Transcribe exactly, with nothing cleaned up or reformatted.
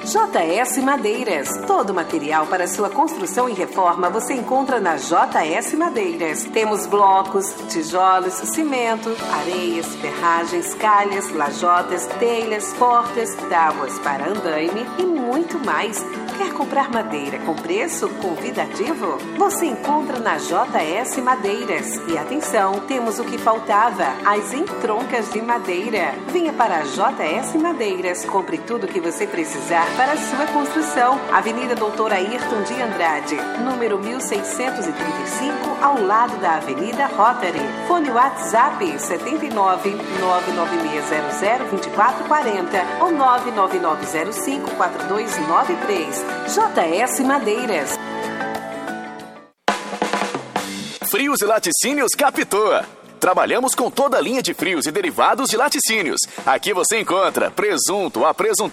J S Madeiras. Todo material para sua construção e reforma você encontra na J S Madeiras. Temos blocos, tijolos, cimento, areias, ferragens, calhas, lajotas, telhas, portas, tábuas para andaime e muito mais. Quer comprar madeira com preço convidativo? Você encontra na J S Madeiras. E atenção, temos o que faltava, as entroncas de madeira. Venha para a J S Madeiras. Compre tudo o que você precisar para a sua construção. Avenida Doutor Ayrton de Andrade, número mil seiscentos e trinta e cinco, ao lado da Avenida Rotary. Fone WhatsApp sete nove, nove nove seis zero zero, dois quatro quatro zero ou nove nove nove zero cinco, quatro dois nove três. J S Madeiras. Frios e Laticínios Capitoa. Trabalhamos com toda a linha de frios e derivados de laticínios. Aqui você encontra presunto, apresuntada,